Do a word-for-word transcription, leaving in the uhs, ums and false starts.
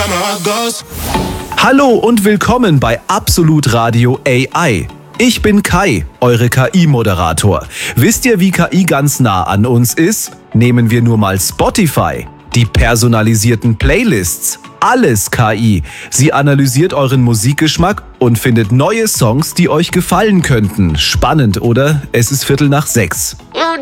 time my heart goes. Hallo und willkommen bei Absolut Radio A I. Ich bin Kai, eure K I-Moderator. Wisst ihr, wie K I ganz nah an uns ist? Nehmen wir nur mal Spotify. Die personalisierten Playlists. Alles K I. Sie analysiert euren Musikgeschmack und findet neue Songs, die euch gefallen könnten. Spannend, oder? Es ist Viertel nach sechs. One,